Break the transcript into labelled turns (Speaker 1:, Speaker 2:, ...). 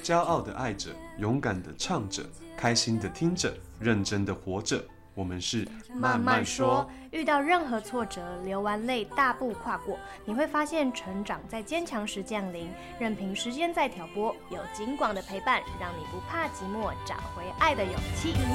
Speaker 1: 骄傲的爱着，勇敢的唱着，开心的听着，认真的活着。我们是
Speaker 2: 慢慢说，遇到任何挫折，流完泪大步跨过，你会发现成长在坚强时降临，任凭时间在挑拨，有景广的陪伴，让你不怕寂寞，找回爱的勇气。